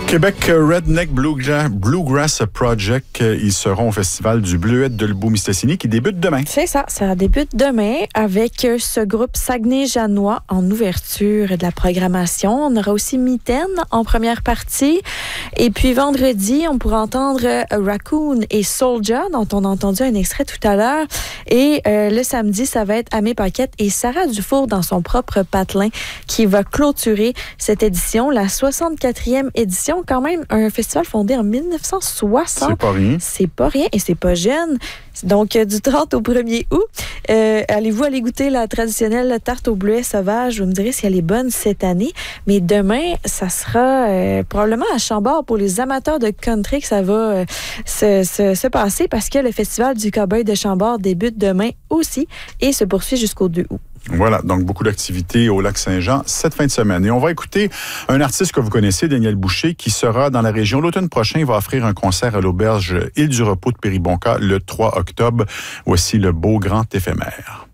Québec Redneck Bluegrass Project, ils seront au Festival du Bleuet de Lebout-Mistassini qui débute demain. C'est ça débute demain avec ce groupe Saguenay-Janois en ouverture de la programmation. On aura aussi Mitaine en première partie. Et puis vendredi, on pourra entendre Raccoon et Soldier, dont on a entendu un extrait tout à l'heure. Et le samedi, ça va être Amé Paquette et Sarah Dufour dans son propre patelin qui va clôturer cette édition, la 64e édition. Quand même, un festival fondé en 1960. C'est pas rien. C'est pas rien et c'est pas jeune. Donc, du 30 au 1er août, allez-vous aller goûter la traditionnelle tarte au bleuet sauvage? Vous me direz si elle est bonne cette année. Mais demain, ça sera probablement à Chambord pour les amateurs de country que ça va se passer parce que le festival du Cowboy de Chambord débute demain aussi et se poursuit jusqu'au 2 août. Voilà, donc beaucoup d'activités au Lac-Saint-Jean cette fin de semaine. Et on va écouter un artiste que vous connaissez, Daniel Boucher, qui sera dans la région. L'automne prochain, il va offrir un concert à l'auberge Île du Repos de Péribonka le 3 octobre. Voici le beau grand éphémère.